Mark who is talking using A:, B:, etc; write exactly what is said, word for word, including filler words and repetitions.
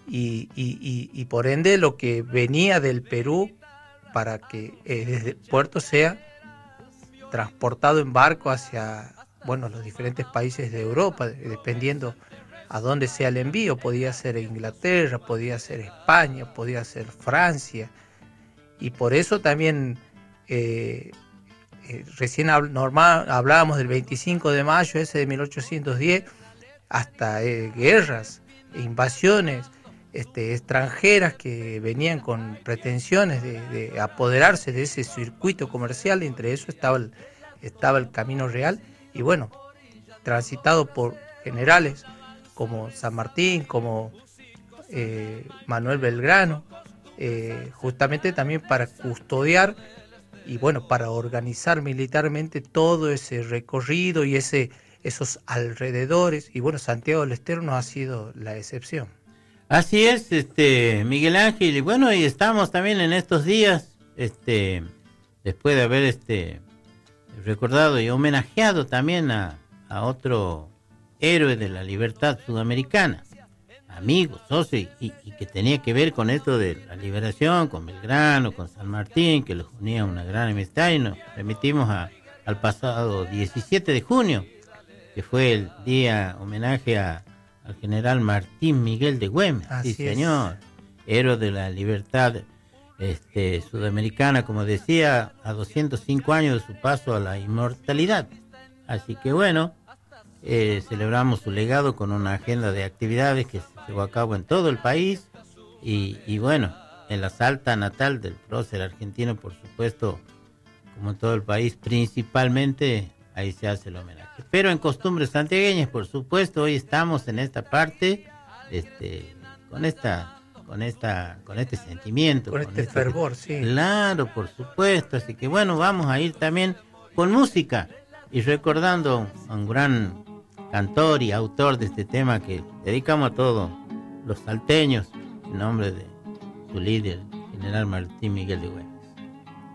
A: y, y, y, y por ende lo que venía del Perú para que eh, desde el puerto sea transportado en barco hacia, bueno, los diferentes países de Europa, dependiendo a dónde sea el envío. Podía ser Inglaterra, podía ser España, podía ser Francia, y por eso también eh, eh, recién hab- normal, hablábamos del veinticinco de mayo ese de mil ochocientos diez, hasta eh, guerras, invasiones este, extranjeras que venían con pretensiones de, de apoderarse de ese circuito comercial. Entre eso estaba el, estaba el Camino Real, y bueno, transitado por generales como San Martín, como eh, Manuel Belgrano, eh, justamente también para custodiar y bueno, para organizar militarmente todo ese recorrido y ese esos alrededores. Y bueno, Santiago del Estero no ha sido la excepción.
B: Así es, este Miguel Ángel, y bueno, y estamos también en estos días, este, después de haber este recordado y homenajeado también a, a otro héroe de la libertad sudamericana, amigo, socio, y, y que tenía que ver con esto de la liberación, con Belgrano, con San Martín, que los unía una gran amistad, y nos remitimos a, al pasado diecisiete de junio, que fue el día homenaje a al general Martín Miguel de Güemes.
A: Así
B: Sí, señor,
A: es.
B: héroe de la libertad este, sudamericana, como decía, a doscientos cinco años de su paso a la inmortalidad. Así que bueno, eh, celebramos su legado con una agenda de actividades que se llevó a cabo en todo el país, y, y bueno, en la Salta natal del prócer argentino, por supuesto, como en todo el país, principalmente ahí se hace el homenaje. Pero en costumbres santiagueñas, por supuesto, hoy estamos en esta parte, este, con esta, con esta, con este sentimiento,
A: con, con este, este fervor, sí.
B: Claro, por supuesto. Así que bueno, vamos a ir también con música y recordando a un gran cantor y autor de este tema que dedicamos a todos los salteños, en nombre de su líder, general Martín Miguel de Güemes.